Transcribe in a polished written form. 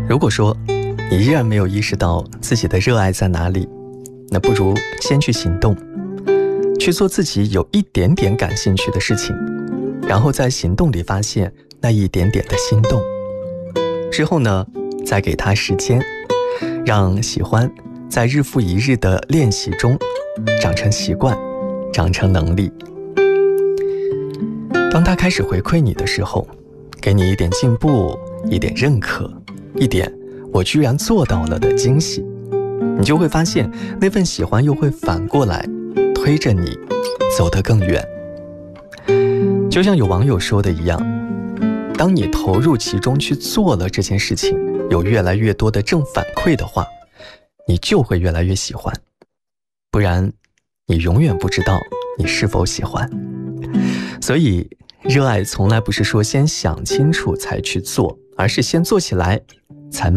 如果说你依然没有意识到自己的热爱在哪里，那不如先去行动，去做自己有一点点感兴趣的事情，然后在行动里发现那一点点的心动。之后呢，再给它时间，让喜欢在日复一日的练习中长成习惯，长成能力。当它开始回馈你的时候，给你一点进步，一点认可，一点我居然做到了的惊喜，你就会发现那份喜欢又会反过来推着你走得更远。就像有网友说的一样，当你投入其中去做了这件事情，有越来越多的正反馈的话，你就会越来越喜欢，不然你永远不知道你是否喜欢。所以热爱从来不是说先想清楚才去做，而是先做起来才